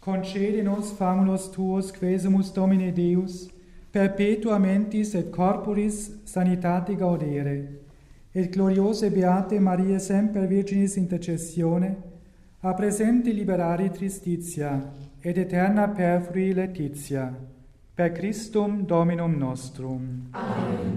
concede nos famulos tuos quesumus Domine Deus, perpetua mentis et corporis sanitate gaudere, et gloriose beate Maria semper Virginis intercessione, a presente liberare tristitia, et eterna perfrui laetitia. Per Christum Dominum nostrum. Amen.